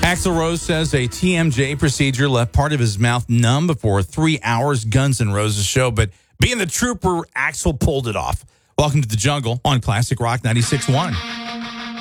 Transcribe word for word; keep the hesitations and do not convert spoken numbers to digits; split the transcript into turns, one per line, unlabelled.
Axl Rose says a T M J procedure left part of his mouth numb before a three hours Guns N' Roses show, but being the trooper, Axl pulled it off. Welcome to the Jungle on Classic Rock ninety-six point one.